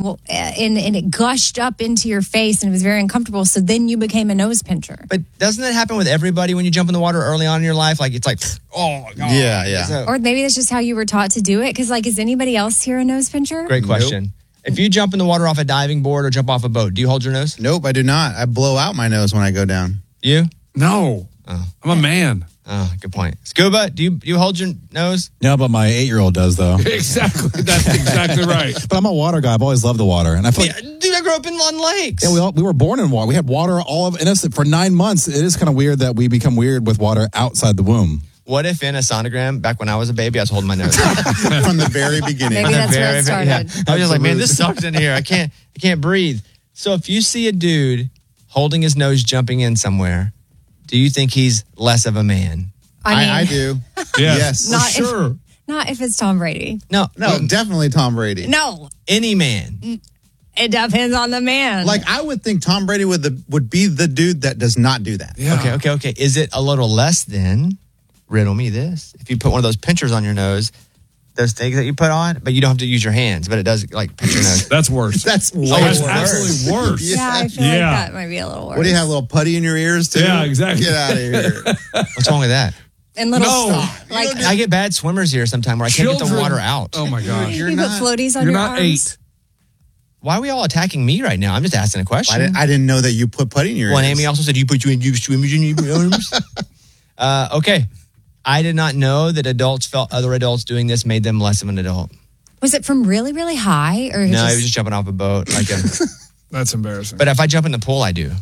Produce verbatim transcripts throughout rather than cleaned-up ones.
uncomfortable, uh, and, and it gushed up into your face, and it was very uncomfortable. So then you became a nose pincher. But doesn't that happen with everybody when you jump in the water early on in your life? Like, it's like, oh, God. Yeah, yeah. So, Or maybe that's just how you were taught to do it. Because, like, is anybody else here a nose pincher? great question. Nope. If you jump in the water off a diving board or jump off a boat, do you hold your nose? Nope, I do not. I blow out my nose when I go down. You? No. Oh. I'm a man. Oh, good point. Scuba, do you do you hold your nose? No, but my eight-year-old does, though. Exactly. That's exactly right. But I'm a water guy. I've always loved the water. And I feel Yeah, like, dude, I grew up in on lakes. yeah, we, all, we were born in water. We had water all of in us for nine months. It is kind of weird that we become weird with water outside the womb. What if in a sonogram, back when I was a baby, I was holding my nose? From the very beginning. Maybe that's where Very, it very- started. yeah. I was just like, man, this sucks in here. I can't, I can't breathe. So if you see a dude holding his nose jumping in somewhere, do you think he's less of a man? I mean, I, I do. Yes. Yes. Not For sure. If, not if it's Tom Brady. No, No, definitely Tom Brady. No, any man. it depends on the man. Like, I would think Tom Brady would, the, would be the dude that does not do that. Yeah. Okay, okay, okay. Is it a little less than, riddle me this, if you put one of those pinchers on your nose, those things that you put on, but you don't have to use your hands, but it does like pinch your nose. That's worse. That's way That's worse. absolutely worse. yeah, I feel Yeah. like that might be a little worse. What do you have, a little putty in your ears, too? Yeah, exactly. Get out of here. What's wrong with that? And little No. stuff. Like, I get bad swimmers here sometime where I can't get the Children- water out. Oh, my gosh. You're you not- put floaties on You're your not arms. eight. Why are we all attacking me right now? I'm just asking a I question. didn't, I didn't know that you put putty in your Well, and ears. Amy also said you put you in you swimmers in your arms. uh, okay. I did not know that adults felt other adults doing this made them less of an adult. Was it from really, really high? Or No, just, he was just jumping off a boat. Like, a, That's embarrassing. but if I jump in the pool, I do.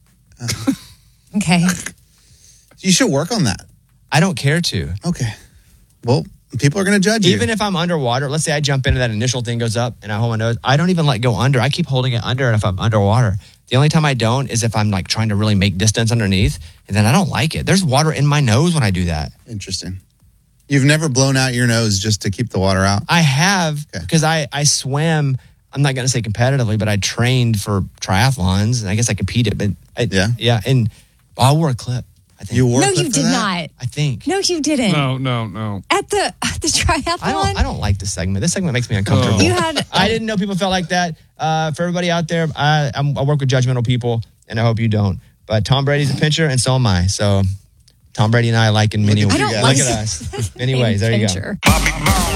okay. You should work on that. I don't care to. Okay. Well, people are going to judge you. Even if I'm underwater, let's say I jump into that initial thing goes up and I hold my nose. I don't even let go under. I keep holding it under if I'm underwater. The only time I don't is if I'm like trying to really make distance underneath, and then I don't like it. There's water in my nose when I do that. Interesting. You've never blown out your nose just to keep the water out? I have Okay. because I, I swim. I'm not going to say competitively, but I trained for triathlons, and I guess I competed. But I, Yeah? yeah, and I wore a clip. I think You wore No, a clip you for did that? not. I think. No, you didn't. no, no, no. At the at the triathlon? I don't. I don't like this segment. This segment makes me uncomfortable. Oh. You had. I didn't know people felt like that. Uh, for everybody out there, I, I'm, I work with judgmental people, and I hope you don't. But Tom Brady's a pincher, and so am I. So Tom Brady and I like in many Look ways. at you I don't guys. Look like at us. Many ways. There you go. pincher.